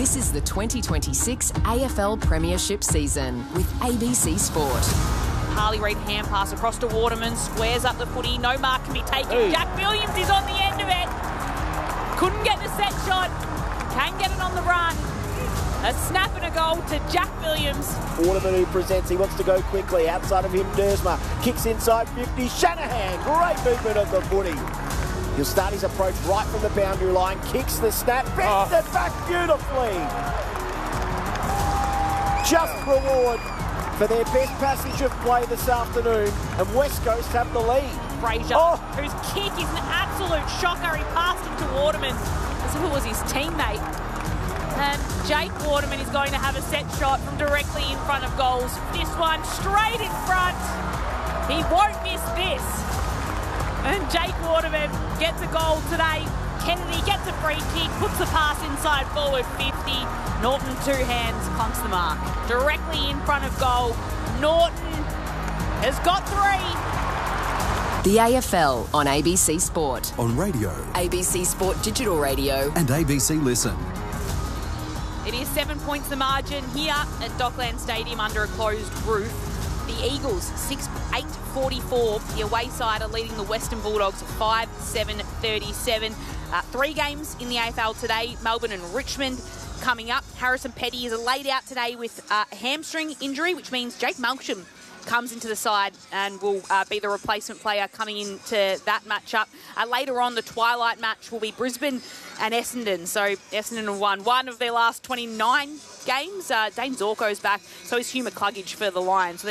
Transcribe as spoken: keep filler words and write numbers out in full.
This is the twenty twenty-six A F L Premiership season with A B C Sport. Harley Reid hand pass across to Waterman, squares up the footy, no mark can be taken. Hey. Jack Williams is on the end of it. Couldn't get the set shot, can get it on the run. A snap and a goal to Jack Williams. Waterman who presents, he wants to go quickly. Outside of him, Dersma kicks inside fifty. Shanahan, great movement of the footy. He'll start his approach right from the boundary line, kicks the snap, bends Oh. it back beautifully. Just reward for their best passage of play this afternoon, and West Coast have the lead. Fraser, Oh. whose kick is an absolute shocker. He passed it to Waterman as if it was his teammate. And Jake Waterman is going to have a set shot from directly in front of goals. This one straight in front. He won't miss this. And Jake Waterman gets a goal today. Kennedy gets a free kick, puts the pass inside forward fifty. Norton, two hands, clunks the mark. Directly in front of goal. Norton has got three. The A F L on A B C Sport. On radio A B C Sport Digital Radio. and A B C Listen. It is seven points the margin here at Dockland Stadium under a closed roof. The Eagles, six eight forty-four. The away side are leading the Western Bulldogs five seven thirty-seven. Uh, three games in the A F L today. Melbourne and Richmond coming up. Harrison Petty is laid out today with a hamstring injury, which means Jake Malcolm comes into the side and will uh, be the replacement player coming into that matchup. Uh, later on, the twilight match will be Brisbane and Essendon. So Essendon have won one of their last twenty-nine games. Uh, Dane Zorko's back, so is Hugh McCluggage for the Lions. So